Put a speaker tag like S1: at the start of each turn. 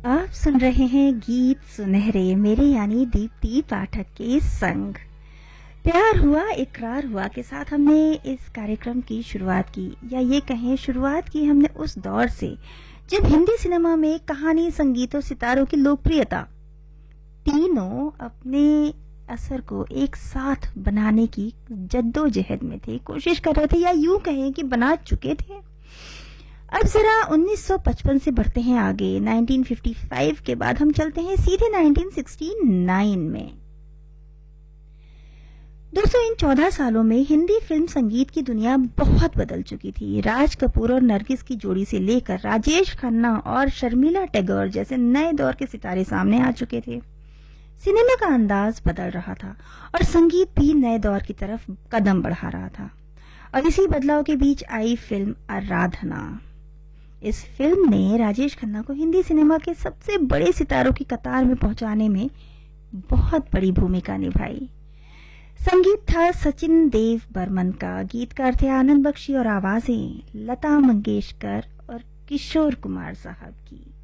S1: आप सुन रहे हैं गीत सुनहरे मेरे यानी दीप्ति पाठक के संग। प्यार हुआ इकरार हुआ के साथ हमने इस कार्यक्रम की शुरुआत की, या ये कहें शुरुआत की हमने उस दौर से जब हिंदी सिनेमा में कहानी, संगीत और सितारों की लोकप्रियता तीनों अपने असर को एक साथ बनाने की जद्दोजहद में थे, कोशिश कर रहे थे, या यूं कहें कि बना चुके थे। अब जरा 1955 से बढ़ते हैं आगे। 1955 के बाद हम चलते हैं सीधे 1969 में। दोस्तों, इन 14 सालों में हिंदी फिल्म संगीत की दुनिया बहुत बदल चुकी थी। राज कपूर और नरगिस की जोड़ी से लेकर राजेश खन्ना और शर्मिला टैगोर जैसे नए दौर के सितारे सामने आ चुके थे। सिनेमा का अंदाज बदल रहा था और संगीत भी नए दौर की तरफ कदम बढ़ा रहा था। और इसी बदलाव के बीच आई फिल्म आराधना। इस फिल्म ने राजेश खन्ना को हिंदी सिनेमा के सबसे बड़े सितारों की कतार में पहुंचाने में बहुत बड़ी भूमिका निभाई। संगीत था सचिन देव बर्मन का, गीतकार थे आनंद बख्शी और आवाजें लता मंगेशकर और किशोर कुमार साहब की।